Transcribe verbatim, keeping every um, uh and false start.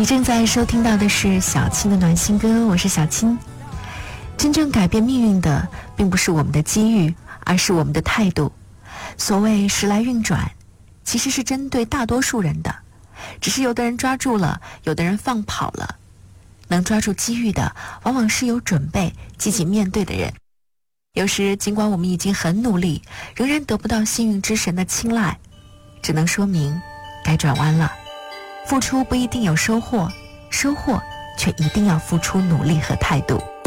你正在收听到的是小青的暖心歌，我是小青。真正改变命运的并不是我们的机遇，而是我们的态度。所谓时来运转，其实是针对大多数人的，只是有的人抓住了，有的人放跑了。能抓住机遇的，往往是有准备、积极面对的人。有时尽管我们已经很努力，仍然得不到幸运之神的青睐，只能说明该转弯了。付出不一定有收获，收获却一定要付出努力和态度。